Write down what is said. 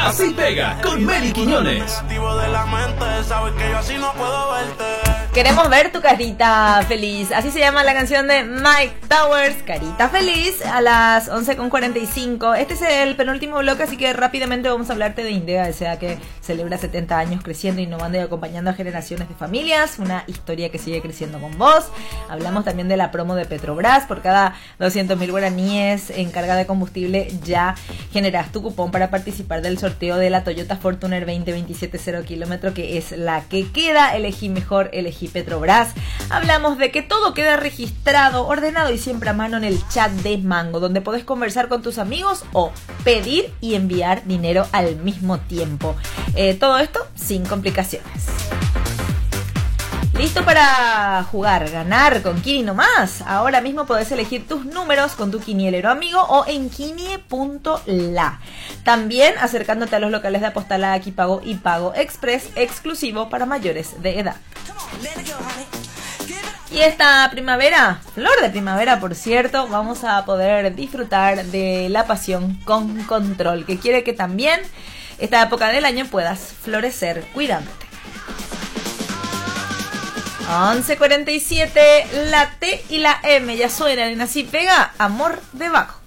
Así Pega con Meli Quiñones. Queremos ver tu carita feliz. Así se llama la canción de Mike Towers, Carita Feliz, a las 11:45. Este es el penúltimo bloque, así que rápidamente vamos a hablarte de Indega S.A., que celebra 70 años creciendo, innovando y acompañando a generaciones de familias. Una historia que sigue creciendo con vos. Hablamos también de la promo de Petrobras. Por cada 200.000 guaraníes en carga de combustible ya generas tu cupón para participar del sorteo de la Toyota Fortuner 2027 0 kilómetro, que es la que queda. Elegí mejor, elegí Petrobras. Hablamos de que todo queda registrado, ordenado y siempre a mano en el chat de Mango, donde podés conversar con tus amigos o pedir y enviar dinero al mismo tiempo. Todo esto sin complicaciones. ¿Listo para jugar, ganar con Kini nomás? Ahora mismo podés elegir tus números con tu quinielero amigo o en kinie.la. También acercándote a los locales de Apostala, Pago y Pago Express, exclusivo para mayores de edad. Y esta primavera, flor de primavera por cierto, vamos a poder disfrutar de la pasión con control, que quiere que también esta época del año puedas florecer cuidándote. 11:47, la T y la M ya suenan en Así Pega, Amor de Bajo.